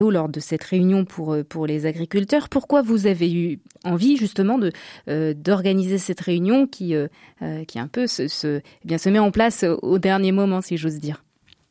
lors de cette réunion pour les agriculteurs. Pourquoi vous avez eu envie justement d'organiser cette réunion qui un peu se met en place au dernier moment, si j'ose dire?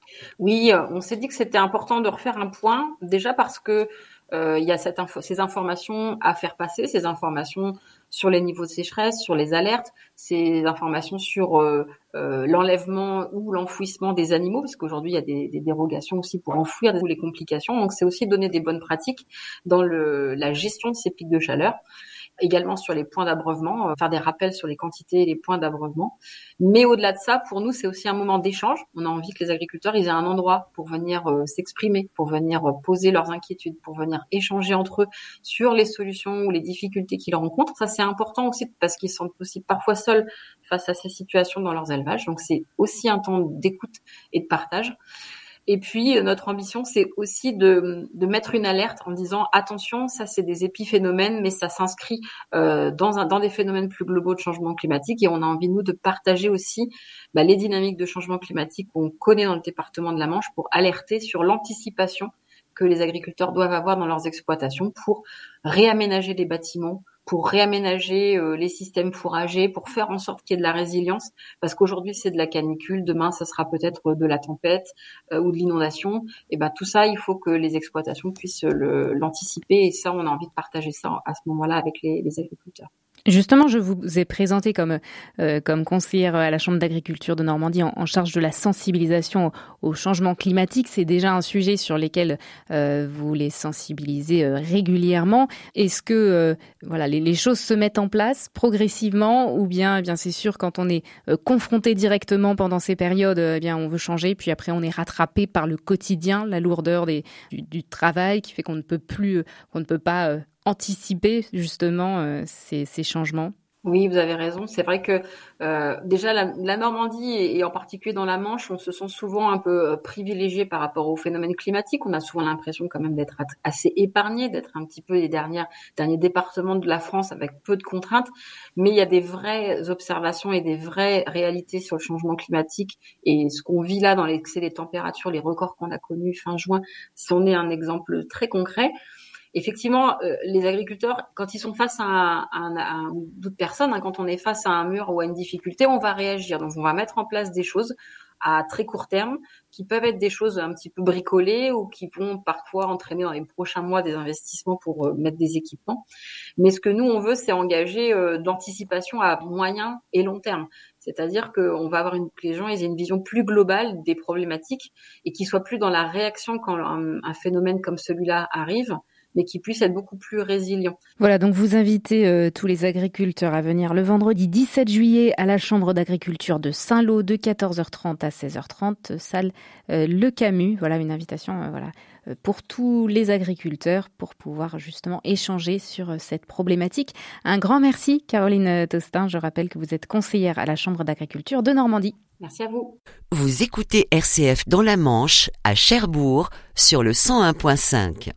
Oui, on s'est dit que c'était important de refaire un point, déjà parce que il y a ces informations à faire passer, ces informations sur les niveaux de sécheresse, sur les alertes, ces informations sur l'enlèvement ou l'enfouissement des animaux, parce qu'aujourd'hui il y a des dérogations aussi pour enfouir les complications. Donc c'est aussi donner des bonnes pratiques dans la gestion de ces pics de chaleur. Également sur les points d'abreuvement, faire des rappels sur les quantités et les points d'abreuvement. Mais au-delà de ça, pour nous, c'est aussi un moment d'échange. On a envie que les agriculteurs ils aient un endroit pour venir s'exprimer, pour venir poser leurs inquiétudes, pour venir échanger entre eux sur les solutions ou les difficultés qu'ils rencontrent. Ça, c'est important aussi parce qu'ils sont aussi parfois seuls face à ces situations dans leurs élevages. Donc, c'est aussi un temps d'écoute et de partage. Et puis, notre ambition, c'est aussi de mettre une alerte en disant attention, ça c'est des épiphénomènes, mais ça s'inscrit dans des phénomènes plus globaux de changement climatique. Et on a envie, nous, de partager aussi les dynamiques de changement climatique qu'on connaît dans le département de la Manche pour alerter sur l'anticipation que les agriculteurs doivent avoir dans leurs exploitations pour réaménager les bâtiments, pour réaménager les systèmes fourragers, pour faire en sorte qu'il y ait de la résilience, parce qu'aujourd'hui c'est de la canicule, demain ça sera peut-être de la tempête ou de l'inondation. Et tout ça, il faut que les exploitations puissent l'anticiper, et ça, on a envie de partager ça à ce moment-là avec les agriculteurs. Justement, je vous ai présenté comme conseillère à la Chambre d'agriculture de Normandie en charge de la sensibilisation au changement climatique. C'est déjà un sujet sur lequel vous les sensibilisez régulièrement. Est-ce que les choses se mettent en place progressivement, ou bien c'est sûr, quand on est confronté directement pendant ces périodes, on veut changer, puis après on est rattrapé par le quotidien, la lourdeur du travail qui fait qu'on ne peut pas anticiper justement ces changements? Oui, vous avez raison. C'est vrai que déjà la Normandie et en particulier dans la Manche, on se sent souvent un peu privilégié par rapport aux phénomènes climatiques. On a souvent l'impression quand même d'être assez épargné, d'être un petit peu les derniers départements de la France avec peu de contraintes. Mais il y a des vraies observations et des vraies réalités sur le changement climatique, et ce qu'on vit là dans l'excès des températures, les records qu'on a connus fin juin, c'en est un exemple très concret. Effectivement, les agriculteurs, quand ils sont face à d'autres personnes, quand on est face à un mur ou à une difficulté, on va réagir. Donc, on va mettre en place des choses à très court terme qui peuvent être des choses un petit peu bricolées ou qui vont parfois entraîner dans les prochains mois des investissements pour mettre des équipements. Mais ce que nous, on veut, c'est engager d'anticipation à moyen et long terme. C'est-à-dire qu'on va avoir que les gens aient une vision plus globale des problématiques et qu'ils soient plus dans la réaction quand un phénomène comme celui-là arrive, mais qui puisse être beaucoup plus résilient. Voilà, donc vous invitez tous les agriculteurs à venir le vendredi 17 juillet à la Chambre d'agriculture de Saint-Lô de 14h30 à 16h30, salle Le Camus. Voilà, une invitation pour tous les agriculteurs pour pouvoir justement échanger sur cette problématique. Un grand merci, Caroline Tostin. Je rappelle que vous êtes conseillère à la Chambre d'agriculture de Normandie. Merci à vous. Vous écoutez RCF dans la Manche, à Cherbourg, sur le 101.5.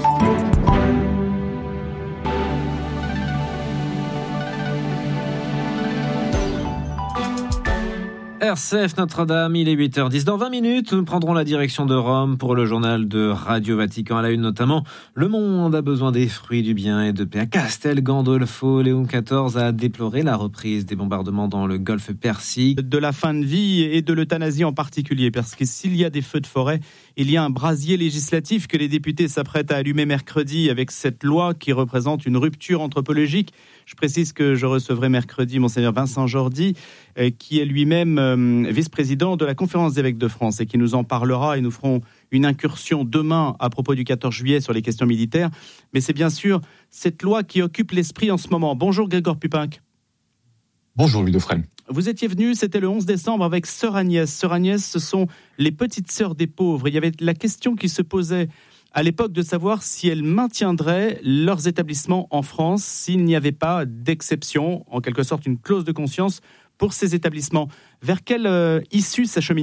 RCF Notre-Dame, il est 8h10. Dans 20 minutes, nous prendrons la direction de Rome pour le journal de Radio Vatican. À la une notamment, le monde a besoin des fruits du bien et de paix. À Castel Gandolfo, Léon XIV a déploré la reprise des bombardements dans le golfe Persique. De la fin de vie et de l'euthanasie en particulier, parce que s'il y a des feux de forêt, il y a un brasier législatif que les députés s'apprêtent à allumer mercredi avec cette loi qui représente une rupture anthropologique. Je précise que je recevrai mercredi Monseigneur Vincent Jordi, qui est lui-même vice-président de la Conférence des évêques de France et qui nous en parlera, et nous ferons une incursion demain à propos du 14 juillet sur les questions militaires. Mais c'est bien sûr cette loi qui occupe l'esprit en ce moment. Bonjour Grégoire Pupinck. Bonjour Louis Dauphren. Vous étiez venu, c'était le 11 décembre avec Sœur Agnès. Sœur Agnès, ce sont les petites sœurs des pauvres. Il y avait la question qui se posait à l'époque de savoir si elles maintiendraient leurs établissements en France s'il n'y avait pas d'exception, en quelque sorte une clause de conscience pour ces établissements. Vers quelle issue s'achemine-t-on ?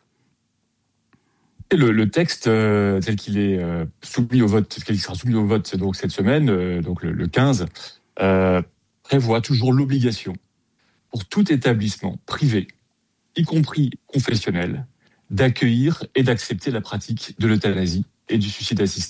Le texte tel qu'il est soumis au vote, qu'il sera soumis au vote donc cette semaine, donc le 15, prévoit toujours l'obligation pour tout établissement privé, y compris confessionnel, d'accueillir et d'accepter la pratique de l'euthanasie et du suicide assisté.